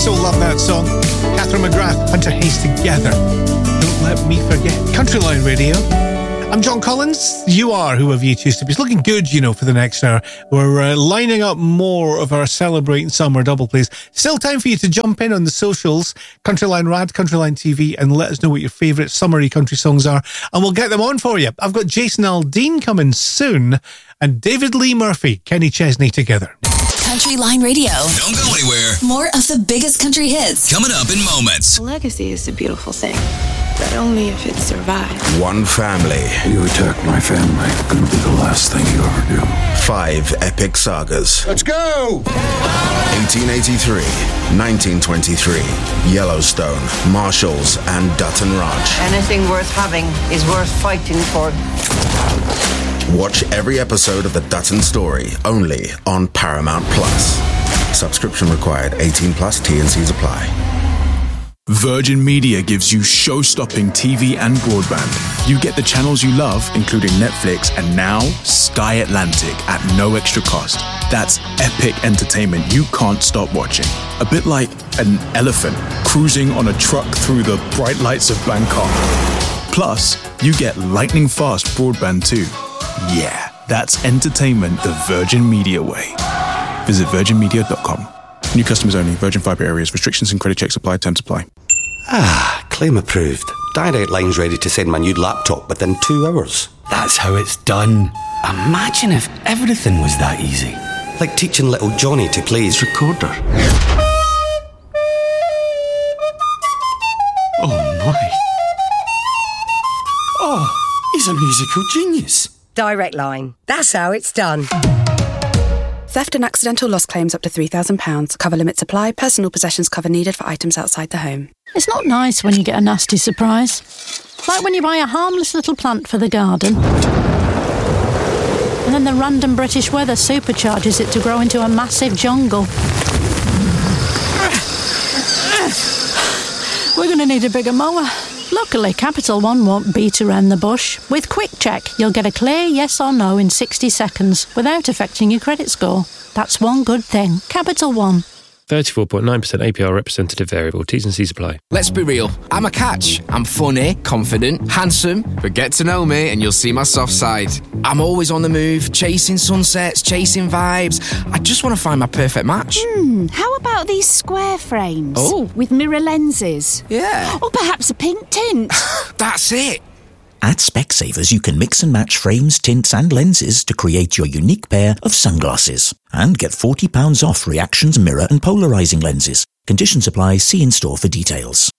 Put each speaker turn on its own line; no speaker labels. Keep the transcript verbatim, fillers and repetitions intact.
So love that song. Catherine McGrath, Hunter Hayes together. Don't let me forget. Countryline Radio. I'm John Collins. You are whoever you choose to be. It's looking good, you know, for the next hour. We're uh, lining up more of our Celebrating Summer double plays. Still time for you to jump in on the socials, Countryline Rad, Countryline T V, and let us know what your favourite summery country songs are, and we'll get them on for you. I've got Jason Aldean coming soon, and David Lee Murphy, Kenny Chesney together.
Countryline Radio.
Don't go anywhere.
More of the biggest country hits.
Coming up in moments.
Legacy is a beautiful thing, but only if it survives.
One family.
You attack my family, gonna be the last thing you ever do.
Five epic sagas.
Let's go!
eighteen eighty-three, nineteen twenty-three, Yellowstone, Marshalls, and Dutton Ranch.
Anything worth having is worth fighting for.
Watch every episode of The Dutton Story, only on Paramount Plus. Subscription required, eighteen plus, T and C's apply.
Virgin Media gives you show-stopping T V and broadband. You get the channels you love, including Netflix, and now Sky Atlantic at no extra cost. That's epic entertainment you can't stop watching. A bit like an elephant cruising on a truck through the bright lights of Bangkok. Plus, you get lightning-fast broadband too. Yeah, that's entertainment the Virgin Media way. Visit virgin media dot com. New customers only. Virgin Fibre areas. Restrictions and credit checks apply. Terms apply.
Ah, claim approved. Direct Line's ready to send my new laptop within two hours.
That's how it's done. Imagine if everything was that easy.
Like teaching little Johnny to play his recorder.
Oh my. Oh, he's a musical genius.
Direct Line. That's how it's done.
Theft and accidental loss claims up to three thousand pounds. Cover limits apply. Personal possessions cover needed for items outside the home.
It's not nice when you get a nasty surprise. Like when you buy a harmless little plant for the garden. And then the random British weather supercharges it to grow into a massive jungle. We're going to need a bigger mower. Luckily, Capital One won't beat around the bush. With Quick Check, you'll get a clear yes or no in sixty seconds without affecting your credit score. That's one good thing. Capital One.
thirty-four point nine percent A P R representative variable. T's and C's apply.
Let's be real. I'm a catch. I'm funny, confident, handsome, but get to know me and you'll see my soft side. I'm always on the move, chasing sunsets, chasing vibes. I just want to find my perfect match.
Hmm, how about these square frames?
Oh.
With mirror lenses?
Yeah.
Or perhaps a pink tint?
That's it.
At Specsavers, you can mix and match frames, tints and lenses to create your unique pair of sunglasses. And get forty pounds off Reactions mirror and polarising lenses. Conditions apply. See in store for details.